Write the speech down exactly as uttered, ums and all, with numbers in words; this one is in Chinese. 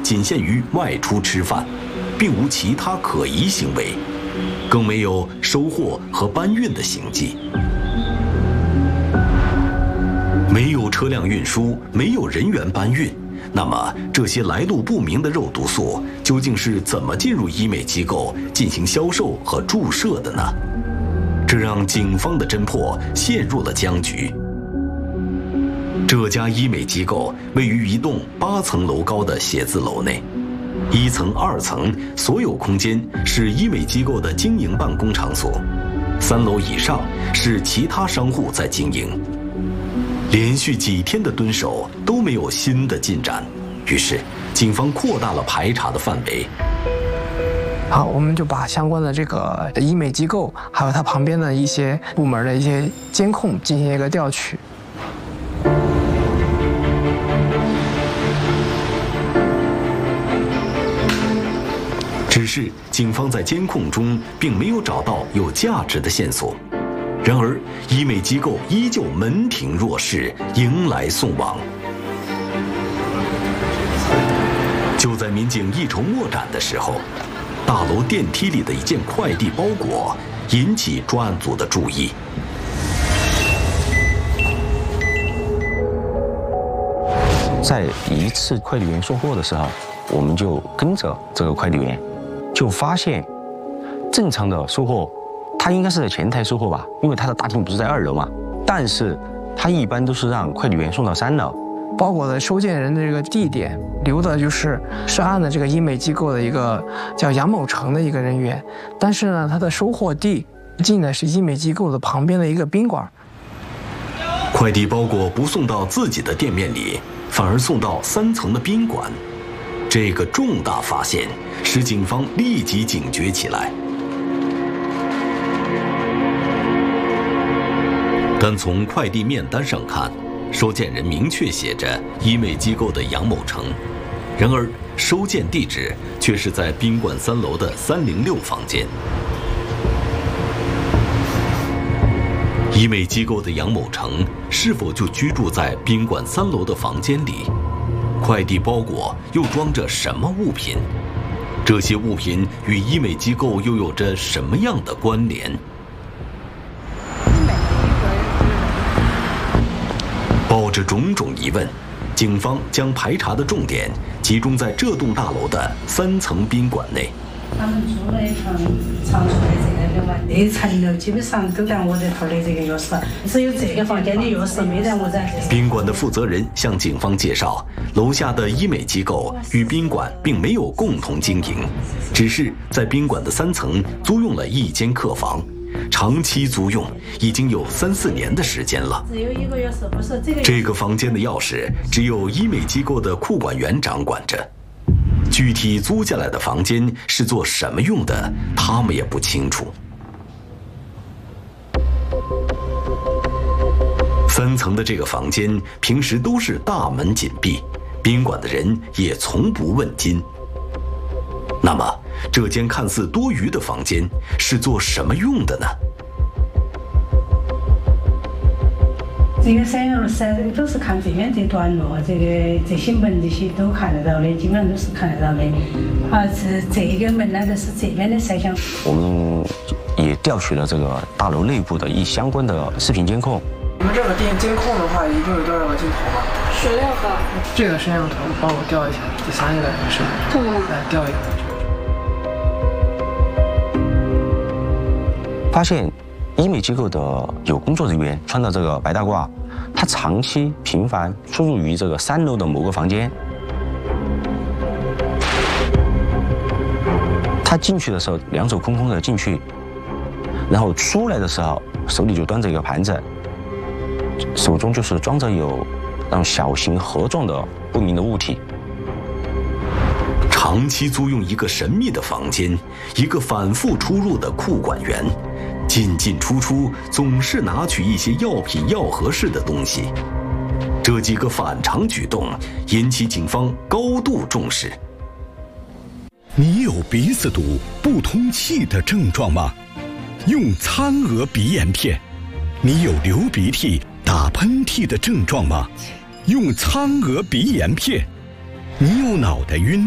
仅限于外出吃饭，并无其他可疑行为，更没有收货和搬运的行迹。没有车辆运输，没有人员搬运，那么这些来路不明的肉毒素究竟是怎么进入医美机构进行销售和注射的呢？这让警方的侦破陷入了僵局。这家医美机构位于一栋八层楼高的写字楼内，一层、二层所有空间是医美机构的经营办公场所，三楼以上是其他商户在经营。连续几天的蹲守都没有新的进展，于是警方扩大了排查的范围。 好，我们就把相关的这个医美机构，还有它旁边的一些部门的一些监控进行一个调取。 只是警方在监控中并没有找到有价值的线索。然而，医美机构依旧门庭若市，迎来送往。就在民警一筹莫展的时候，大楼电梯里的一件快递包裹引起专案组的注意。 在一次快递员送货的时候，我们就跟着这个快递员，就发现正常的收货。他应该是在前台收货吧，因为他的大厅不是在二楼嘛。但是他一般都是让快递员送到三楼。 包裹的收件人的这个地点留的就是涉案的这个医美机构的一个叫杨某成的一个人员，但是呢，他的收货地进的是医美机构的旁边的一个宾馆。 快递包裹不送到自己的店面里，反而送到三层的宾馆，这个重大发现使警方立即警觉起来。但从快递面单上看，收件人明确写着医美机构的杨某成，然而收件地址却是在宾馆三楼的三零六房间。医美机构的杨某成是否就居住在宾馆三楼的房间里？快递包裹又装着什么物品？这些物品与医美机构又有着什么样的关联？抱着种种疑问，警方将排查的重点集中在这栋大楼的三层宾馆内。 他们租了一层长出的这个宾馆，这一层楼基本上都在我这头的这个钥匙，只有这个房间的钥匙没在我这。 宾馆的负责人向警方介绍，楼下的医美机构与宾馆并没有共同经营，只是在宾馆的三层租用了一间客房。长期租用，已经有三四年的时间了。 只有一个钥匙，不是这个。 这个房间的钥匙只有医美机构的库管员掌管着，具体租下来的房间是做什么用的，他们也不清楚。三层的这个房间平时都是大门紧闭，宾馆的人也从不问津。那么，这间看似多余的房间是做什么用的呢？ 这个三楼三都是看这边这段路，这个这些门这些都看得到的，基本上都是看得到的。啊，这这个门呢，就是这边的摄像。 我们也调取了这个大楼内部的一相关的视频监控。 我们这个电监控的话，一共有多少个镜头吗？ 十六个。 这个摄像头帮我调一下，第三个是吧？ 这个吗？ 来调一个。 发现医美机构的有工作人员穿的这个白大褂，他长期频繁出入于这个三楼的某个房间。他进去的时候两手空空的进去，然后出来的时候手里就端着一个盘子，手中就是装着有那种小型盒状的不明的物体。 长期租用一个神秘的房间，一个反复出入的库管员，进进出出总是拿取一些药品药盒式的东西，这几个反常举动引起警方高度重视。 你有鼻子堵、不通气的症状吗？用苍娥鼻炎片。你有流鼻涕、打喷嚏的症状吗？用苍娥鼻炎片。你有脑袋晕、